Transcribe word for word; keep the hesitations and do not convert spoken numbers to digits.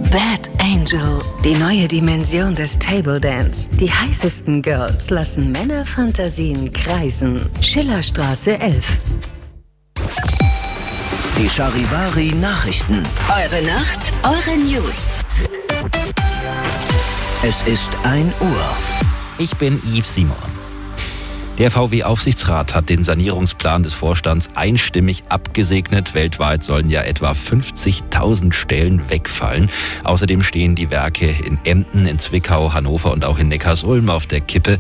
Bad Angel, die neue Dimension des Table Dance. Die heißesten Girls lassen Männerfantasien kreisen. Schillerstraße elf. Die Charivari Nachrichten. Eure Nacht, eure News. Es ist ein Uhr. Ich bin Yves Simon. Der V W-Aufsichtsrat hat den Sanierungsplan des Vorstands einstimmig abgesegnet. Weltweit sollen ja etwa fünfzigtausend Stellen wegfallen. Außerdem stehen die Werke in Emden, in Zwickau, Hannover und auch in Neckarsulm auf der Kippe.